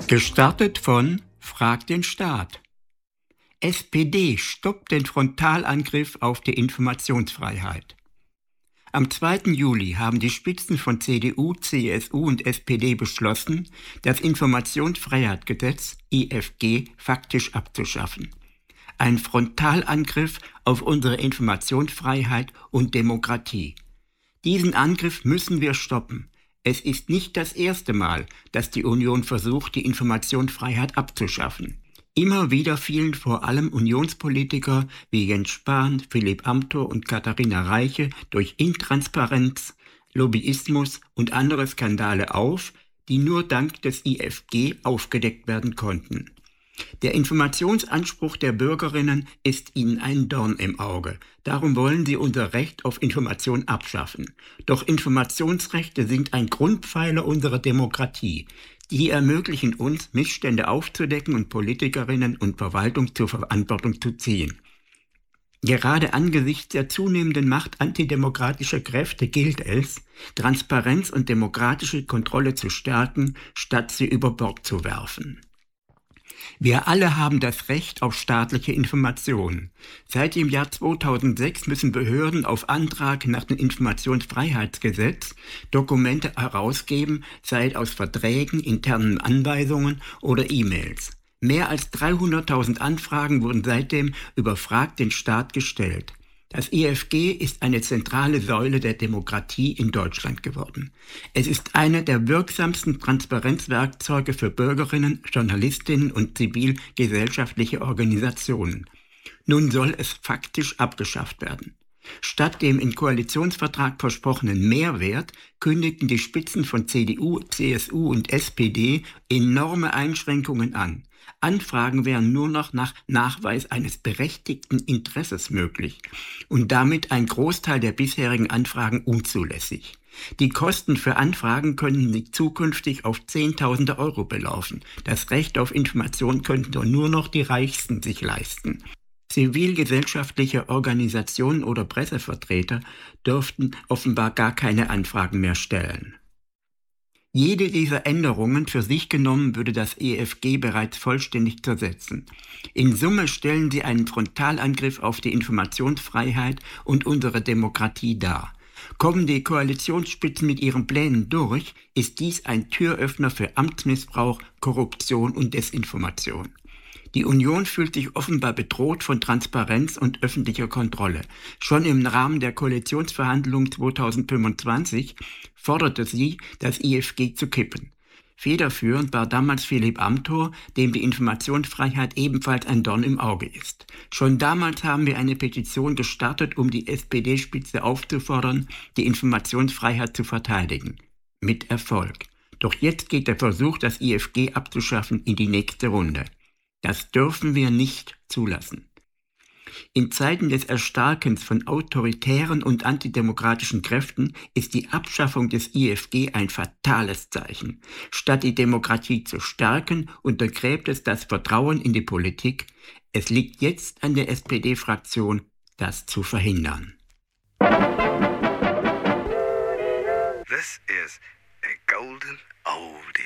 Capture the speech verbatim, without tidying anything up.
Gestartet von Frag den Staat. S P D stoppt den Frontalangriff auf die Informationsfreiheit. Am zweiten Juli haben die Spitzen von C D U, C S U und S P D beschlossen, das Informationsfreiheitsgesetz I F G faktisch abzuschaffen. Ein Frontalangriff auf unsere Informationsfreiheit und Demokratie. Diesen Angriff müssen wir stoppen. Es ist nicht das erste Mal, dass die Union versucht, die Informationsfreiheit abzuschaffen. Immer wieder fielen vor allem Unionspolitiker wie Jens Spahn, Philipp Amthor und Katharina Reiche durch Intransparenz, Lobbyismus und andere Skandale auf, die nur dank des I F G aufgedeckt werden konnten. Der Informationsanspruch der Bürgerinnen ist ihnen ein Dorn im Auge. Darum wollen sie unser Recht auf Information abschaffen. Doch Informationsrechte sind ein Grundpfeiler unserer Demokratie. Die ermöglichen uns, Missstände aufzudecken und Politikerinnen und Verwaltung zur Verantwortung zu ziehen. Gerade angesichts der zunehmenden Macht antidemokratischer Kräfte gilt es, Transparenz und demokratische Kontrolle zu stärken, statt sie über Bord zu werfen. Wir alle haben das Recht auf staatliche Informationen. Seit dem Jahr zweitausendsechs müssen Behörden auf Antrag nach dem Informationsfreiheitsgesetz Dokumente herausgeben, sei es aus Verträgen, internen Anweisungen oder E-Mails. Mehr als dreihunderttausend Anfragen wurden seitdem über Frag den Staat gestellt. Das I F G ist eine zentrale Säule der Demokratie in Deutschland geworden. Es ist eine der wirksamsten Transparenzwerkzeuge für Bürgerinnen, Journalistinnen und zivilgesellschaftliche Organisationen. Nun soll es faktisch abgeschafft werden. Statt dem im Koalitionsvertrag versprochenen Mehrwert kündigten die Spitzen von C D U, C S U und S P D enorme Einschränkungen an. Anfragen wären nur noch nach Nachweis eines berechtigten Interesses möglich und damit ein Großteil der bisherigen Anfragen unzulässig. Die Kosten für Anfragen könnten sich zukünftig auf Zehntausende Euro belaufen. Das Recht auf Information könnten nur noch die Reichsten sich leisten. Zivilgesellschaftliche Organisationen oder Pressevertreter dürften offenbar gar keine Anfragen mehr stellen. Jede dieser Änderungen für sich genommen würde das I F G bereits vollständig zersetzen. In Summe stellen sie einen Frontalangriff auf die Informationsfreiheit und unsere Demokratie dar. Kommen die Koalitionsspitzen mit ihren Plänen durch, ist dies ein Türöffner für Amtsmissbrauch, Korruption und Desinformation. Die Union fühlt sich offenbar bedroht von Transparenz und öffentlicher Kontrolle. Schon im Rahmen der Koalitionsverhandlungen zweitausendfünfundzwanzig forderte sie, das I F G zu kippen. Federführend war damals Philipp Amthor, dem die Informationsfreiheit ebenfalls ein Dorn im Auge ist. Schon damals haben wir eine Petition gestartet, um die S P D-Spitze aufzufordern, die Informationsfreiheit zu verteidigen. Mit Erfolg. Doch jetzt geht der Versuch, das I F G abzuschaffen, in die nächste Runde. Das dürfen wir nicht zulassen. In Zeiten des Erstarkens von autoritären und antidemokratischen Kräften ist die Abschaffung des I F G ein fatales Zeichen. Statt die Demokratie zu stärken, untergräbt es das Vertrauen in die Politik. Es liegt jetzt an der S P D-Fraktion, das zu verhindern. This is a golden oldie.